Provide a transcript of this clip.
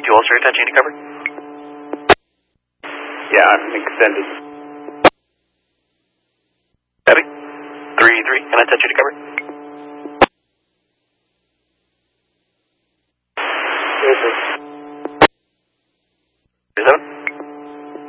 3-2 Ulster, touch you to cover? Yeah, I'm extended. Copy. 3-3, can I touch you to cover? Yes, sir.